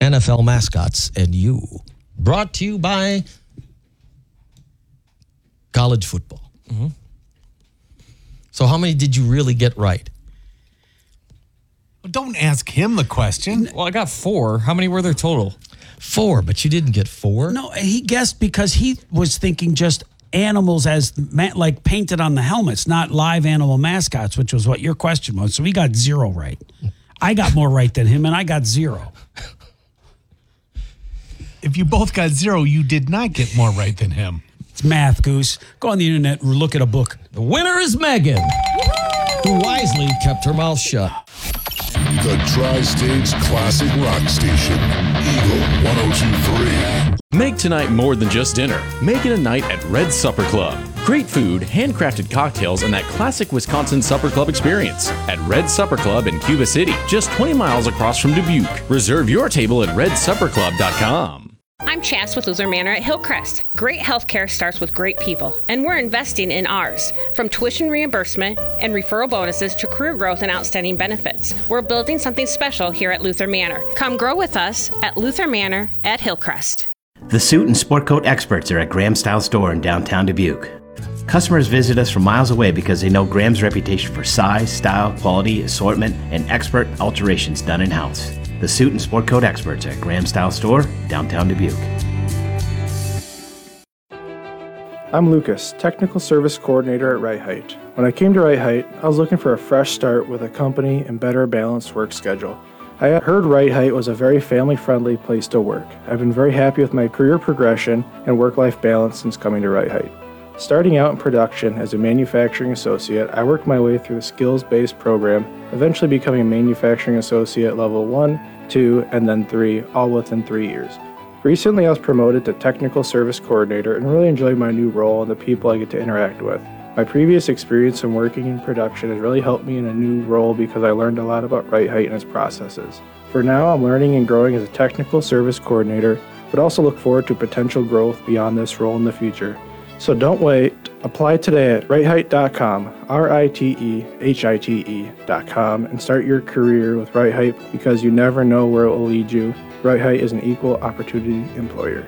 NFL mascots and you. Brought to you by college football. Mm-hmm. So how many did you really get right? Don't ask him the question. Well, I got 4. How many were there total? 4, but you didn't get 4. No, he guessed because he was thinking just animals as like painted on the helmets, not live animal mascots, which was what your question was. So he got 0 right. I got more right than him, and I got 0. If you both got 0, you did not get more right than him. It's math, Goose. Go on the internet and look at a book. The winner is Megan, who wisely kept her mouth shut. The Tri-State's classic rock station, Eagle 102.3. Make tonight more than just dinner. Make it a night at Red Supper Club. Great food, handcrafted cocktails, and that classic Wisconsin Supper Club experience at Red Supper Club in Cuba City, just 20 miles across from Dubuque. Reserve your table at redsupperclub.com. I'm Chas with Luther Manor at Hillcrest. Great healthcare starts with great people, and we're investing in ours. From tuition reimbursement and referral bonuses to career growth and outstanding benefits, we're building something special here at Luther Manor. Come grow with us at Luther Manor at Hillcrest. The suit and sport coat experts are at Graham Style Store in downtown Dubuque. Customers visit us from miles away because they know Graham's reputation for size, style, quality, assortment, and expert alterations done in-house. The suit and sport coat experts at Graham Style Store, downtown Dubuque. I'm Lucas, Technical Service Coordinator at Right Height. When I came to Right Height, I was looking for a fresh start with a company and better balanced work schedule. I heard Right Height was a very family-friendly place to work. I've been very happy with my career progression and work-life balance since coming to Right Height. Starting out in production as a manufacturing associate, I worked my way through the skills-based program, eventually becoming a manufacturing associate level 1, 2, and then 3, all within 3 years. Recently, I was promoted to Technical Service Coordinator and really enjoyed my new role and the people I get to interact with. My previous experience in working in production has really helped me in a new role because I learned a lot about Right Height and its processes. For now, I'm learning and growing as a Technical Service Coordinator, but also look forward to potential growth beyond this role in the future. So don't wait. Apply today at rightheight.com, RITEHITE.com, and start your career with Right Height because you never know where it will lead you. Right Height is an equal opportunity employer.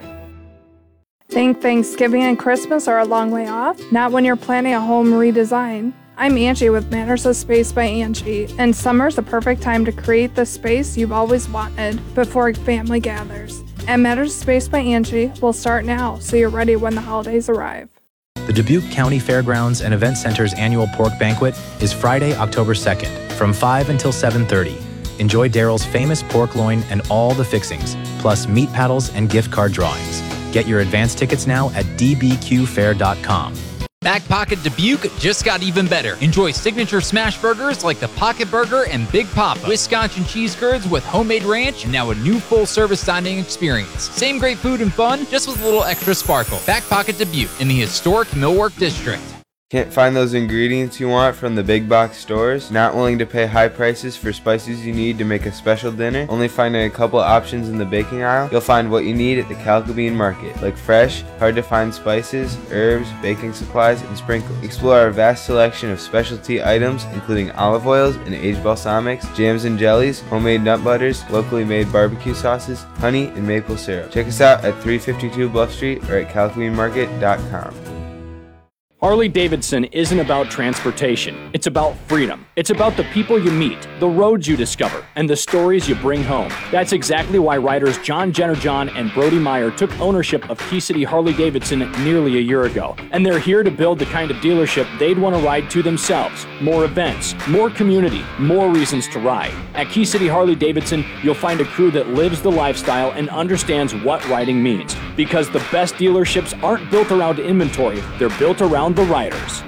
Think Thanksgiving and Christmas are a long way off? Not when you're planning a home redesign. I'm Angie with Matters of Space by Angie, and summer's the perfect time to create the space you've always wanted before family gathers. And Matters of Space by Angie will start now, so you're ready when the holidays arrive. The Dubuque County Fairgrounds and Event Center's annual pork banquet is Friday, October 2nd, from 5 until 7:30. Enjoy Daryl's famous pork loin and all the fixings, plus meat paddles and gift card drawings. Get your advance tickets now at dbqfair.com. Back Pocket Dubuque just got even better. Enjoy signature smash burgers like the Pocket Burger and Big Papa, Wisconsin cheese curds with homemade ranch, and now a new full-service dining experience. Same great food and fun, just with a little extra sparkle. Back Pocket Dubuque in the historic Millwork District. Can't find those ingredients you want from the big box stores? Not willing to pay high prices for spices you need to make a special dinner? Only finding a couple options in the baking aisle? You'll find what you need at the Calcabean Market, like fresh, hard to find spices, herbs, baking supplies, and sprinkles. Explore our vast selection of specialty items, including olive oils and aged balsamics, jams and jellies, homemade nut butters, locally made barbecue sauces, honey, and maple syrup. Check us out at 352 Bluff Street or at calcabeanmarket.com. Harley-Davidson isn't about transportation. It's about freedom. It's about the people you meet, the roads you discover, and the stories you bring home. That's exactly why riders John Jennerjohn and Brody Meyer took ownership of Key City Harley-Davidson nearly a year ago. And they're here to build the kind of dealership they'd want to ride to themselves. More events, more community, more reasons to ride. At Key City Harley-Davidson, you'll find a crew that lives the lifestyle and understands what riding means. Because the best dealerships aren't built around inventory, they're built around the riders.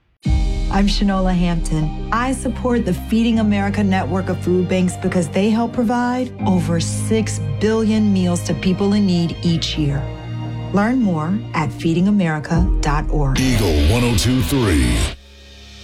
I'm Shanola Hampton. I support the Feeding America network of food banks because they help provide over 6 billion meals to people in need each year. Learn more at feedingamerica.org. Eagle 102.3.